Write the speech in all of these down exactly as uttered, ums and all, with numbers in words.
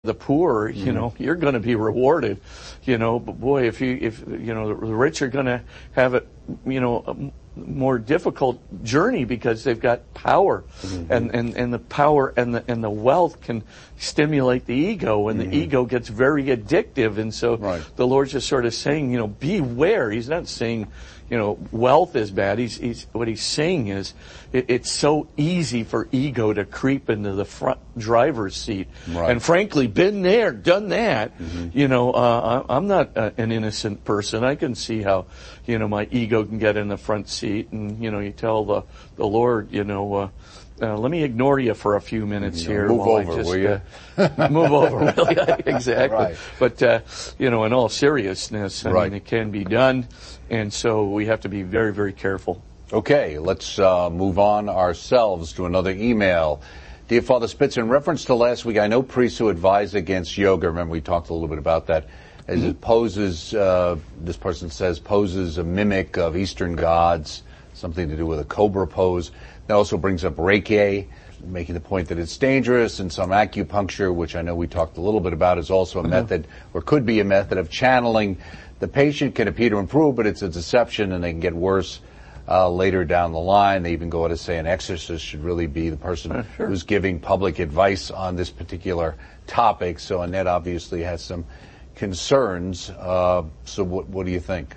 the poor, you Mm-hmm. know, you're going to be rewarded, you know, but boy, if you, if, you know, the rich are going to have it, you know, a more difficult journey because they've got power, mm-hmm. and, and, and the power and the, and the wealth can stimulate the ego, and mm-hmm. the ego gets very addictive. And so right. the Lord's just sort of saying, you know, beware. He's not saying, you know, wealth is bad. He's, he's, what he's saying is it, it's so easy for ego to creep into the front driver's seat. Right. And frankly, been there, done that. Mm-hmm. You know, uh, I'm not uh, an innocent person. I can see how, you know, my ego can get in the front seat, and, you know, you tell the, the Lord, you know, uh, Uh, let me ignore you for a few minutes here. Move while over, I just, will you? Uh, move over, will you? Exactly. Right. But, uh, you know, in all seriousness, I right. mean, it can be done, and so we have to be very, very careful. Okay, let's uh, move on ourselves to another email. Dear Father Spitzer, in reference to last week, I know priests who advise against yoga. Remember, we talked a little bit about that. As mm-hmm. it poses, uh, this person says, poses a mimic of Eastern gods, something to do with a cobra pose. That also brings up Reiki, making the point that it's dangerous, and some acupuncture, which I know we talked a little bit about, is also a mm-hmm. method, or could be a method of channeling. The patient can appear to improve, but it's a deception, and they can get worse uh, later down the line. They even go on to say an exorcist should really be the person uh, sure. who's giving public advice on this particular topic. So Annette obviously has some concerns. Uh, so what, what do you think?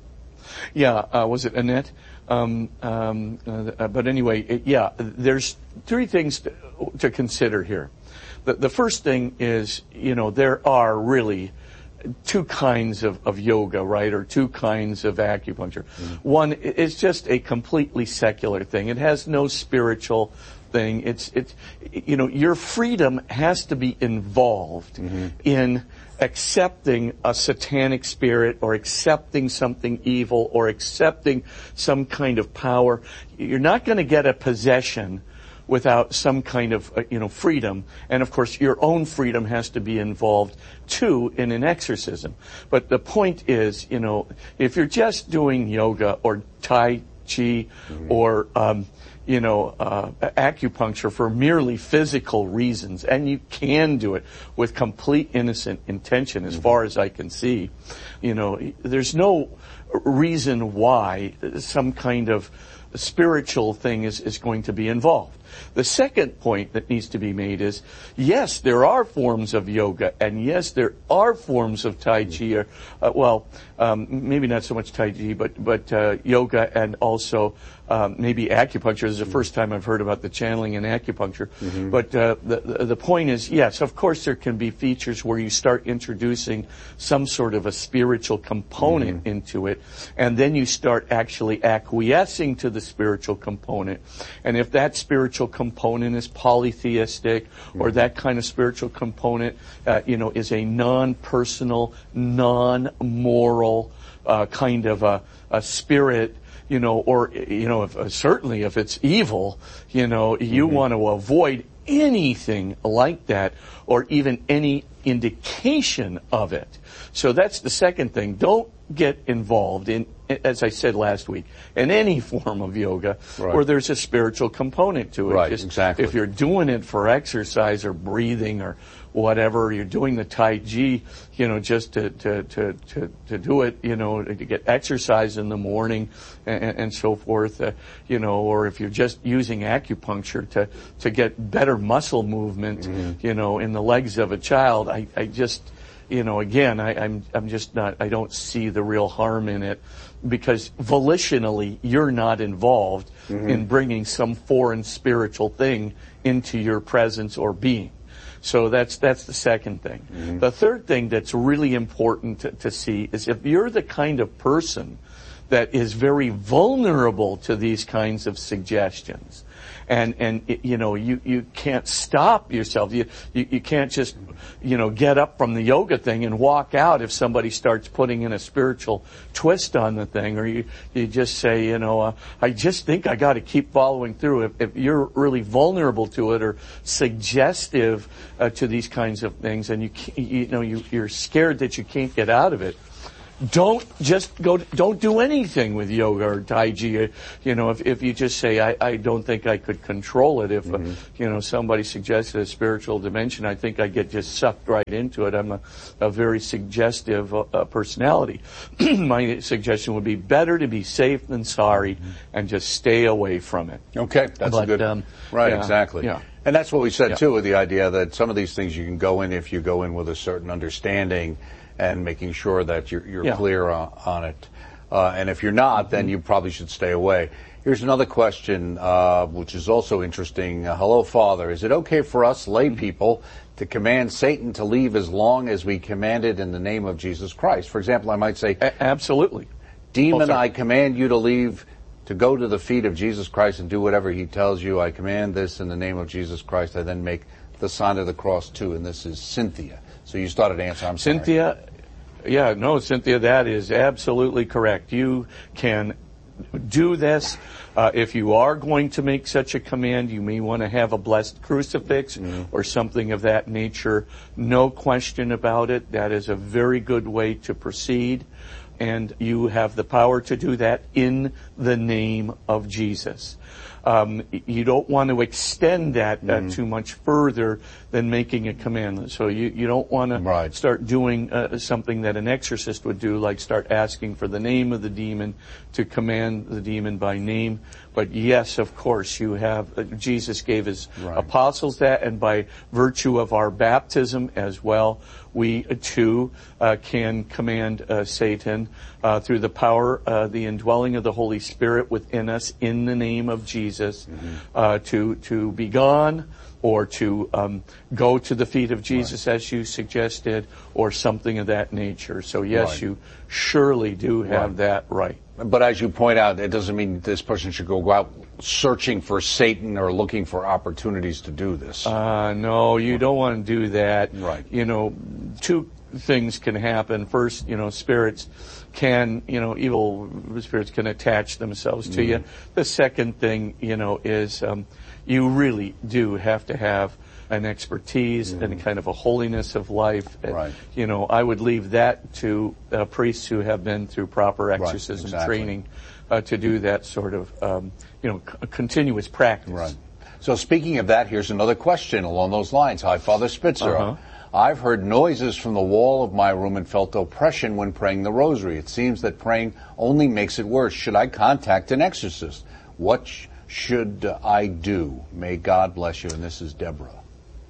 Yeah, uh, was it Annette? Um, um, uh, but anyway, it, yeah, there's three things to, to consider here. The, the first thing is, you know, there are really two kinds of, of yoga, right, or two kinds of acupuncture. Mm-hmm. One is just a completely secular thing. It has no spiritual thing. It's, it's, you know, your freedom has to be involved mm-hmm. in accepting a satanic spirit, or accepting something evil, or accepting some kind of power. You're not going to get a possession without some kind of, uh, you know, freedom. And of course, your own freedom has to be involved too in an exorcism. But the point is, you know, if you're just doing yoga or Tai Chi mm-hmm. or, um, you know, uh, acupuncture for merely physical reasons, and you can do it with complete innocent intention as mm-hmm. far as I can see, you know, there's no reason why some kind of spiritual thing is, is going to be involved. The second point that needs to be made is, yes, there are forms of yoga, and yes, there are forms of Tai Chi, or, uh, well, um, maybe not so much Tai Chi, but, but uh, yoga, and also um, maybe acupuncture. This is the first time I've heard about the channeling in acupuncture. Mm-hmm. But uh, the, the point is, yes, of course there can be features where you start introducing some sort of a spiritual component mm-hmm. into it, and then you start actually acquiescing to the spiritual component. And if that spiritual component is polytheistic, mm-hmm. or that kind of spiritual component, uh, you know, is a non-personal, non-moral uh, kind of a, a spirit, you know, or, you know, if, uh, certainly if it's evil, you know, you mm-hmm. want to avoid anything like that, or even any indication of it. So that's the second thing. Don't get involved in, as I said last week, in any form of yoga right. where there's a spiritual component to it. Right, Just exactly. If you're doing it for exercise or breathing or whatever, you're doing the Tai Chi, you know, just to, to, to, to, to do it, you know, to get exercise in the morning and, and so forth, uh, you know, or if you're just using acupuncture to, to get better muscle movement, mm-hmm. you know, in the legs of a child, I, I just, you know, again, I, I'm, I'm just not, I don't see the real harm in it, because volitionally you're not involved mm-hmm. in bringing some foreign spiritual thing into your presence or being. So that's that's the second thing. Mm-hmm. The third thing that's really important to, to see is if you're the kind of person that is very vulnerable to these kinds of suggestions, and and you know you you can't stop yourself. You, you you can't just you know get up from the yoga thing and walk out if somebody starts putting in a spiritual twist on the thing, or you you just say, you know uh, I just think I got to keep following through. If, if you're really vulnerable to it or suggestive uh, to these kinds of things, and you you know you you're scared that you can't get out of it, don't just go, don't do anything with yoga or Tai Chi. You know, if, if you just say, I, I don't think I could control it. If, mm-hmm. uh, you know, somebody suggested a spiritual dimension, I think I get just sucked right into it. I'm a, a very suggestive uh, uh, personality. My suggestion would be better to be safe than sorry mm-hmm. and just stay away from it. Okay, that's but, a good, um, right, yeah, exactly. Yeah. And that's what we said, yeah. too, with the idea that some of these things you can go in if you go in with a certain understanding and making sure that you're, you're yeah. clear on, on it. Uh, and if you're not, then you probably should stay away. Here's another question, uh, which is also interesting. Uh, hello, Father. Is it okay for us lay people to command Satan to leave as long as we command it in the name of Jesus Christ? For example, I might say, A- absolutely. Demon, oh, I command you to leave, to go to the feet of Jesus Christ and do whatever he tells you. I command this in the name of Jesus Christ. I then make the sign of the cross too, and this is Cynthia. So you started to answer. I'm sorry. Cynthia, yeah, no, Cynthia, that is absolutely correct. You can do this. Uh, if you are going to make such a command, you may want to have a blessed crucifix mm-hmm. or something of that nature. No question about it. That is a very good way to proceed. And you have the power to do that in the name of Jesus. Um, you don't want to extend that uh, mm-hmm. too much further than making a command. So you, you don't want right. to start doing uh, something that an exorcist would do, like start asking for the name of the demon to command the demon by name. But yes, of course, you have, uh, Jesus gave his right. apostles that, and by virtue of our baptism as well, we uh, too uh, can command uh, Satan uh, through the power, uh, the indwelling of the Holy Spirit within us in the name of Jesus mm-hmm. uh, to, to be gone, or to um, go to the feet of Jesus, right. as you suggested, or something of that nature. So yes, right. you surely do have right. that right. But as you point out, it doesn't mean this person should go out searching for Satan or looking for opportunities to do this. Uh, no, you don't want to do that. Right. You know, two things can happen. First, you know, spirits can, you know, evil spirits can attach themselves to mm. you. The second thing, you know, is um, you really do have to have an expertise mm. and kind of a holiness of life. Right. You know, I would leave that to uh, priests who have been through proper exorcism right, exactly. training uh, to do that sort of, um, you know, c- continuous practice. Right. So speaking of that, here's another question along those lines. Hi, Father Spitzer. Uh-huh. I've heard noises from the wall of my room and felt oppression when praying the rosary. It seems that praying only makes it worse. Should I contact an exorcist? What sh- should I do? May God bless you. And this is Deborah.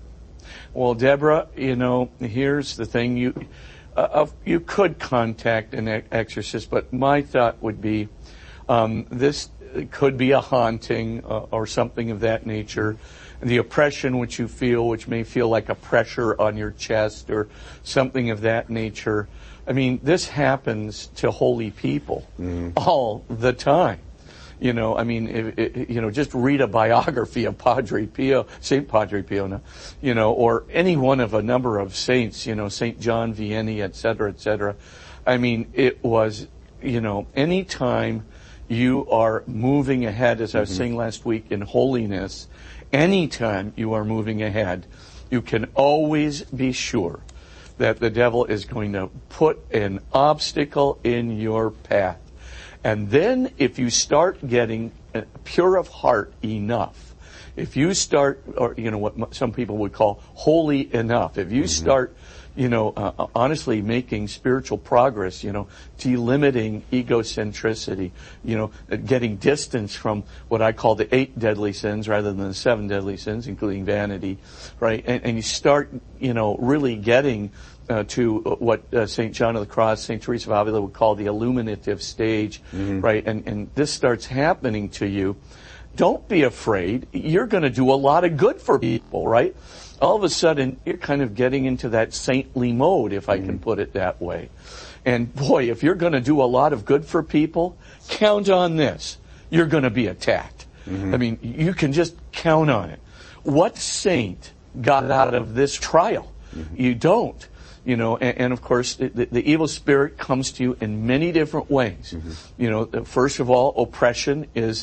Well, Deborah, you know, here's the thing. You uh, you could contact an exorcist, but my thought would be um, this could be a haunting uh, or something of that nature. The oppression which you feel, which may feel like a pressure on your chest or something of that nature. I mean, this happens to holy people mm-hmm. all the time. You know, I mean, it, it, you know, just read a biography of Padre Pio, Saint Padre Pio, no, you know, or any one of a number of saints, you know, Saint John Vianney, et cetera, et cetera. I mean, it was, you know, any time you are moving ahead, as I was mm-hmm. saying last week, in holiness, anytime you are moving ahead, you can always be sure that the devil is going to put an obstacle in your path. And then if you start getting pure of heart enough, if you start, or, you know, what some people would call holy enough, if you mm-hmm. start, you know, uh, honestly making spiritual progress, you know, delimiting egocentricity, you know, getting distance from what I call the eight deadly sins rather than the seven deadly sins, including vanity, right? And, and you start, you know, really getting Uh, to what uh, Saint John of the Cross, Saint Teresa of Avila would call the illuminative stage, mm-hmm. right? And and this starts happening to you. Don't be afraid. You're going to do a lot of good for people, right? All of a sudden, you're kind of getting into that saintly mode, if I mm-hmm. can put it that way. And boy, if you're going to do a lot of good for people, count on this. You're going to be attacked. Mm-hmm. I mean, you can just count on it. What saint got out of this trial? Mm-hmm. You don't. You know, and, and of course, the, the evil spirit comes to you in many different ways. Mm-hmm. You know, first of all, oppression is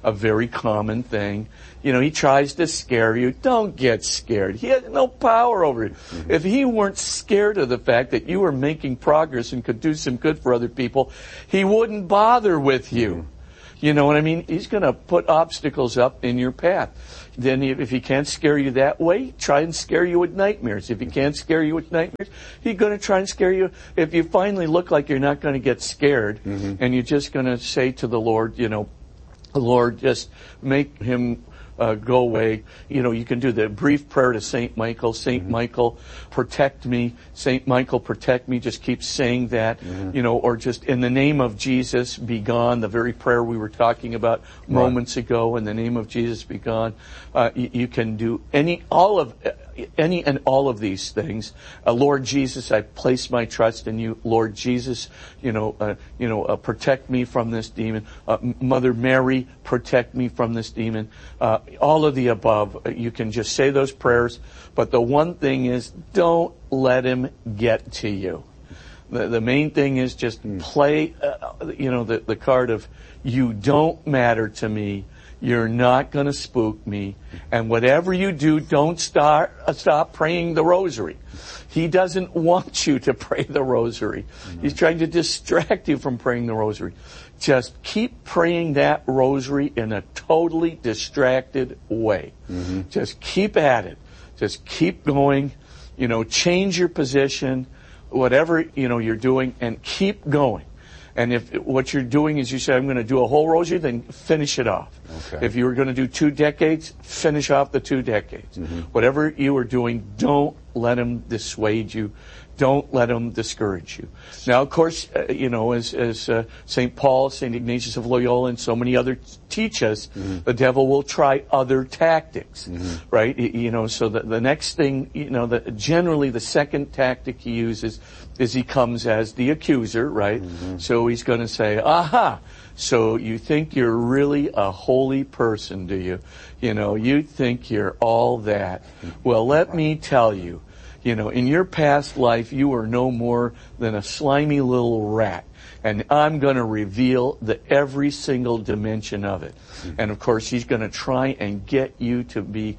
a very common thing. You know, he tries to scare you. Don't get scared. He has no power over you. Mm-hmm. If he weren't scared of the fact that you were making progress and could do some good for other people, he wouldn't bother with you. Mm-hmm. You know what I mean? He's going to put obstacles up in your path. Then if he can't scare you that way, try and scare you with nightmares. If he can't scare you with nightmares, he's going to try and scare you. If you finally look like you're not going to get scared, mm-hmm. and you're just going to say to the Lord, you know, Lord, just make him uh, go away. You know, you can do the brief prayer to Saint Michael. Saint mm-hmm. Michael, protect me. Saint Michael, protect me. Just keep saying that, mm-hmm. you know, or just in the name of Jesus, be gone. The very prayer we were talking about moments right. ago. In the name of Jesus, be gone. Uh, you, you can do any, all of, any and all of these things. Uh, Lord Jesus, I place my trust in you. Lord Jesus, you know, uh, you know, uh, protect me from this demon. Uh, Mother Mary, protect me from this demon. Uh, all of the above. Uh, you can just say those prayers. But the one thing is, don't let him get to you. The, the main thing is just mm. play, uh, you know, the, the card of, you don't matter to me. You're not going to spook me. And whatever you do, don't start, uh, stop praying the rosary. He doesn't want you to pray the rosary. Mm-hmm. He's trying to distract you from praying the rosary. Just keep praying that rosary in a totally distracted way. Mm-hmm. Just keep at it. Just keep going. You know, change your position, whatever, you know, you're doing, and keep going. And if what you're doing is you say, I'm going to do a whole rosary, then finish it off. Okay. If you were going to do two decades, finish off the two decades. Mm-hmm. Whatever you are doing, don't let him dissuade you. Don't let him discourage you. Now, of course, uh, you know, as, as uh, Saint Paul, Saint Ignatius of Loyola, and so many others teach us, mm-hmm. the devil will try other tactics, mm-hmm. right? You know, so the, the next thing, you know, the, generally the second tactic he uses is he comes as the accuser, right? Mm-hmm. So he's going to say, aha, so you think you're really a holy person, do you? You know, you think you're all that. Well, let me tell you, you know, in your past life, you were no more than a slimy little rat. And I'm going to reveal the every single dimension of it. Mm-hmm. And of course, he's going to try and get you to be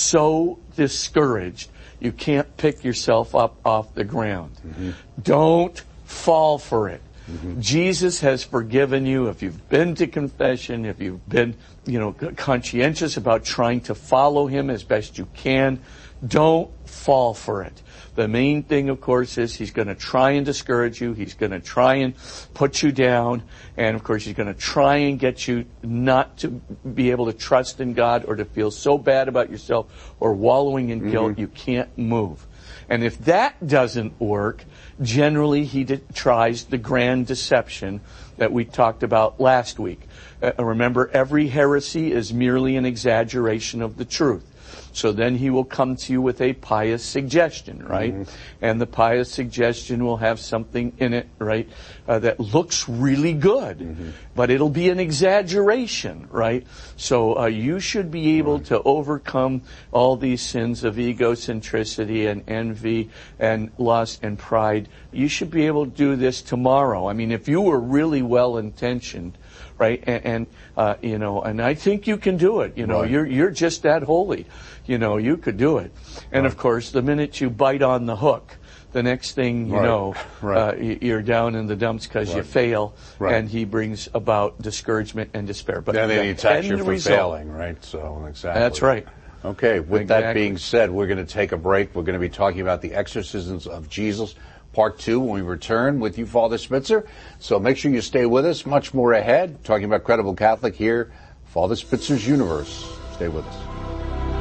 so discouraged you can't pick yourself up off the ground. Mm-hmm. Don't fall for it. Mm-hmm. Jesus has forgiven you if you've been to confession, if you've been, you know, conscientious about trying to follow him as best you can. Don't fall for it. The main thing, of course, is he's going to try and discourage you. He's going to try and put you down. And, of course, he's going to try and get you not to be able to trust in God or to feel so bad about yourself or wallowing in guilt mm-hmm. you can't move. And if that doesn't work, generally he de- tries the grand deception that we talked about last week. Uh, remember, every heresy is merely an exaggeration of the truth. So then he will come to you with a pious suggestion, right? Mm-hmm. And the pious suggestion will have something in it, right, uh, that looks really good. Mm-hmm. But it'll be an exaggeration, right? So uh, you should be able right. to overcome all these sins of egocentricity and envy and lust and pride. You should be able to do this tomorrow. I mean, if you were really well-intentioned, right, and, and uh, you know, and I think you can do it. You know, right. you're you're just that holy. You know, you could do it. And, right. of course, the minute you bite on the hook, the next thing you right. know, right. uh, you're down in the dumps because right. you fail, right. and he brings about discouragement and despair. But then the he attacks you for result, failing, right? So, exactly. That's right. Okay, with exactly. that being said, we're going to take a break. We're going to be talking about the exorcisms of Jesus, part two, when we return with you, Father Spitzer. So make sure you stay with us. Much more ahead, talking about Credible Catholic here, Father Spitzer's Universe. Stay with us.